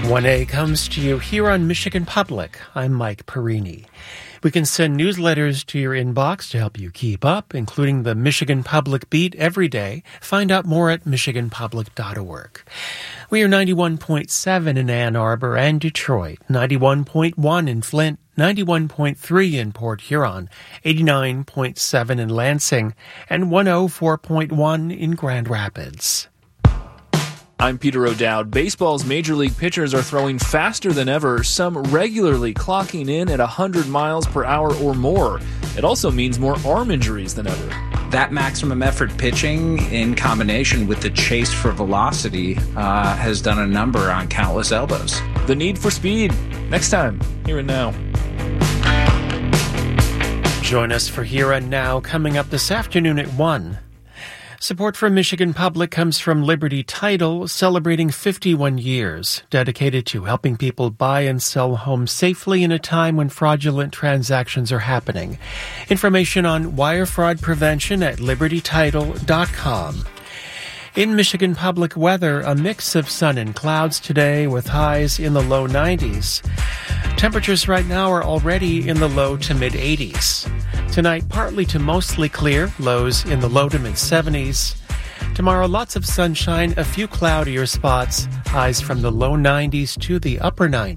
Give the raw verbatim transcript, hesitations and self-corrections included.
one A comes to you here on Michigan Public. I'm Mike Perini. We can send newsletters to your inbox to help you keep up, including the Michigan Public Beat every day. Find out more at michigan public dot org. We are ninety-one point seven in Ann Arbor and Detroit, ninety-one point one in Flint, ninety-one point three in Port Huron, eighty-nine point seven in Lansing, and one oh four point one in Grand Rapids. I'm Peter O'Dowd. Baseball's major league pitchers are throwing faster than ever, some regularly clocking in at one hundred miles per hour or more. It also means more arm injuries than ever. That maximum effort pitching in combination with the chase for velocity uh, has done a number on countless elbows. The need for speed. Next time, Here and Now. Join us for Here and Now coming up this afternoon at one. Support for Michigan Public comes from Liberty Title, celebrating fifty-one years, dedicated to helping people buy and sell homes safely in a time when fraudulent transactions are happening. Information on wire fraud prevention at liberty title dot com. In Michigan Public weather, a mix of sun and clouds today with highs in the low nineties. Temperatures right now are already in the low to mid eighties. Tonight, partly to mostly clear, lows in the low to mid seventies. Tomorrow, lots of sunshine, a few cloudier spots, highs from the low nineties to the upper nineties.